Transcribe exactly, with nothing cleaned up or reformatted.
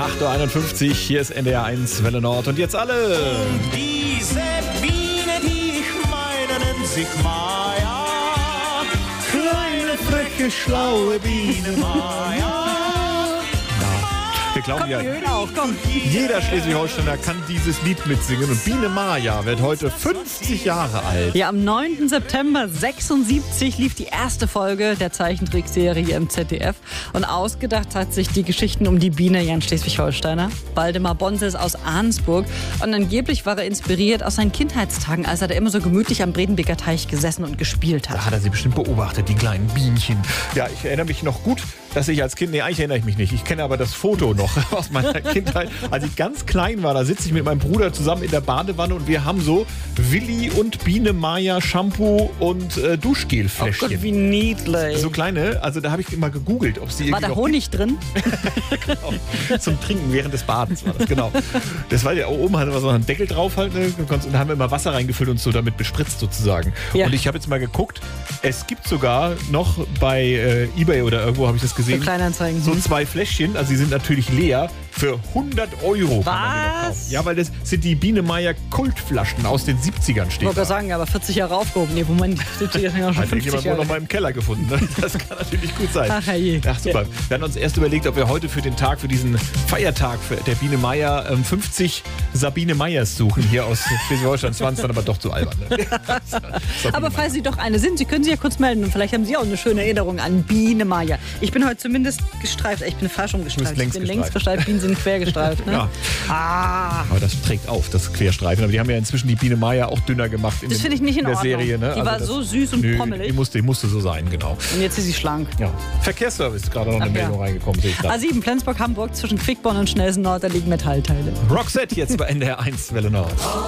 acht Uhr einundfünfzig, hier ist N D R eins Welle Nord und jetzt alle. Und diese Biene, die ich meine, nennt sich Maya. Kleine, freche, schlaue Biene Maya. Wir glauben ja, Auch, komm. jeder Schleswig-Holsteiner kann dieses Lied mitsingen und Biene Maya wird heute fünfzig Jahre alt. Ja, am neunten September sechsundsiebzig lief die erste Folge der Zeichentrickserie im Z D F. Und ausgedacht hat sich die Geschichten um die Biene Jan Schleswig-Holsteiner, Waldemar Bonses aus Arnsburg. Und angeblich war er inspiriert aus seinen Kindheitstagen, als er da immer so gemütlich am Bredenbeker Teich gesessen und gespielt hat. Da hat er sie bestimmt beobachtet, die kleinen Bienchen. Ja, ich erinnere mich noch gut, dass ich als Kind, nee, eigentlich erinnere ich mich nicht. Ich kenne aber das Foto noch aus meiner Kindheit. Als ich ganz klein war, da sitze ich mit meinem Bruder zusammen in der Badewanne und wir haben so Willi und Biene Maya Shampoo und äh, Oh Duschgelfläschchen. Gott, wie niedlich. So kleine, also da habe ich immer gegoogelt, ob sie War irgendwie da noch Honig drin? genau, zum Trinken während des Badens war das, genau. Das war ja oben, hatte man so einen Deckel drauf halt, ne? Und da haben wir immer Wasser reingefüllt und so damit bespritzt sozusagen. Ja. Und ich habe jetzt mal geguckt, es gibt sogar noch bei äh, eBay oder irgendwo habe ich das gesehen, So Kleinanzeigen. so hm. zwei Fläschchen, also die sind natürlich leer, für hundert Euro kann man die noch kaufen. Was? Ja, weil das sind die Biene Maya Kultflaschen aus den siebzigern Ich steht wollte da. gerade sagen, aber vierzig Jahre aufgehoben. Nee, Moment, siebzig sind ja schon Hat fünfzig irgendjemand wohl noch Jahre. mal im Keller gefunden. Ne? Das kann natürlich gut sein. Ach, herrje. Ach super. Wir hatten uns erst überlegt, ob wir heute für den Tag, für diesen Feiertag für der Biene Maya ähm, fünfzig Sabine Meyers suchen hier aus Schleswig-Holstein. Das waren es dann aber doch zu albern. Ne? Sabine Aber falls Meyer. Sie doch eine sind, Sie können sich ja kurz melden und vielleicht haben Sie auch eine schöne Erinnerung an Biene Maya. Ich bin heute zumindest gestreift. Ich bin falsch rumgestreift. Du bist längs ich bin gestreift. längs gestreift, Bienen sind quer gestreift. Ne? Ja. Ah, Aber das trägt auf, das Querstreifen. Aber die haben ja inzwischen die Biene Maya auch dünner gemacht in, Das den- finde ich nicht in der Ordnung. Serie. Ne? Die war das, so süß und nö, pommelig. Die musste, die musste so sein, genau. und jetzt ist sie schlank. Ja. Verkehrsservice ist gerade noch eine Ach ja. Meldung reingekommen, sehe ich A da. sieben, Flensburg, Hamburg, zwischen Quickborn und Schnelsen Nord, da liegen Metallteile. Roxette jetzt bei N D R eins Welle Nord.